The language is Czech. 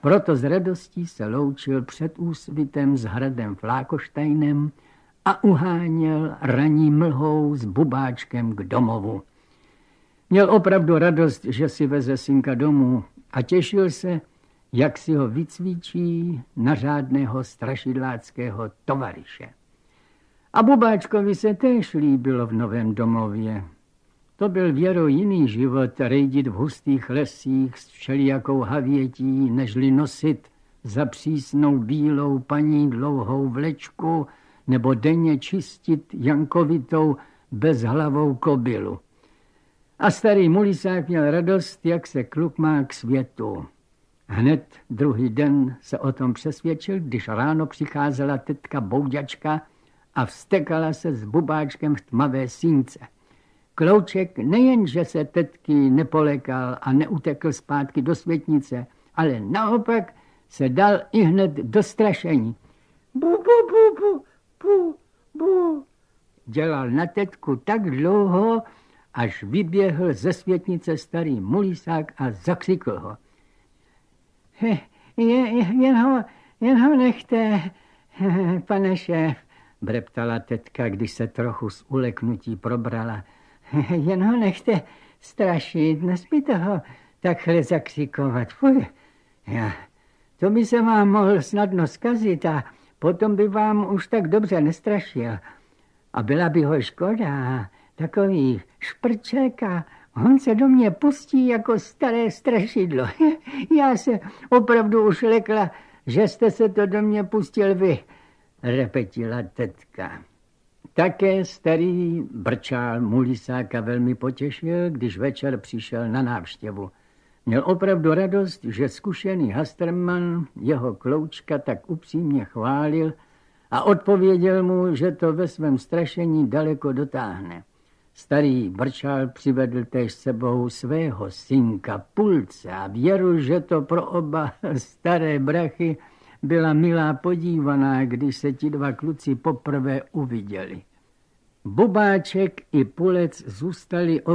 Proto s radostí se loučil před úsvitem s hradem Flákoštajnem a uháněl raní mlhou s Bubáčkem k domovu. Měl opravdu radost, že si veze synka domů a těšil se, jak si ho vycvičí na řádného strašidláckého tovaryše. A Bubáčkovi se též líbilo v novém domově. To byl věro jiný život, rejdit v hustých lesích s všelijakou havětí, nežli nosit za přísnou bílou paní dlouhou vlečku nebo denně čistit jankovitou bezhlavou kobylu. A starý Mulisák měl radost, jak se kluk má k světu. Hned druhý den se o tom přesvědčil, když ráno přicházela tetka Bouďačka a vztekala se s Bubáčkem v tmavé sínce. Klouček nejenže se tetky nepolekal a neutekl zpátky do světnice, ale naopak se dal ihned do strašení. Bu, bu, bu, bu, bu, bu. Dělal na tetku tak dlouho, až vyběhl ze světnice starý Mulisák a zakřikl ho. Jen ho nechte, pane šéf, breptala tetka, když se trochu z uleknutí probrala. Jen ho nechte strašit, nesmíte ho takhle zakřikovat. Fuj, to by se vám mohl snadno zkazit a potom by vám už tak dobře nestrašil. A byla by ho škoda, takový šprček a on se do mě pustí jako staré strašidlo. Já se opravdu už lekla, že jste se to do mě pustil vy, repetila tetka. Také starý Brčál Mulisáka velmi potěšil, když večer přišel na návštěvu. Měl opravdu radost, že zkušený Hasterman jeho Kloučka tak upřímně chválil a odpověděl mu, že to ve svém strašení daleko dotáhne. Starý Brčál přivedl též sebou svého synka Pulce a věru, že to pro oba staré brachy byla milá podívaná, když se ti dva kluci poprvé uviděli. Bubáček i Pulec zůstali